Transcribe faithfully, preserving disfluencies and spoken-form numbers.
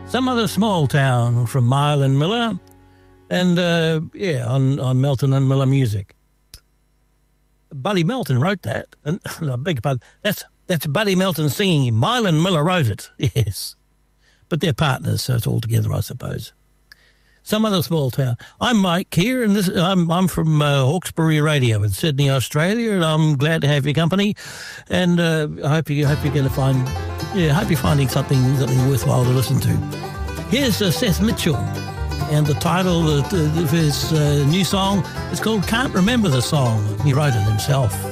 Some Other Small Town from Mylan Miller, and uh, yeah, on, on Melton and Miller Music. Buddy Melton wrote that, and I beg your pardon, that's, that's Buddy Melton singing. Mylan Miller wrote it, yes. But they're partners, so it's all together, I suppose. Some Other Small Town. I'm Mike here, and this, I'm I'm from uh, Hawkesbury Radio in Sydney, Australia, and I'm glad to have your company. And uh, I hope you hope you're going to find, yeah, I hope you're finding something something worthwhile to listen to. Here's uh, Seth Mitchell, and the title of, of his uh, new song is called "Can't Remember the Song." He wrote it himself.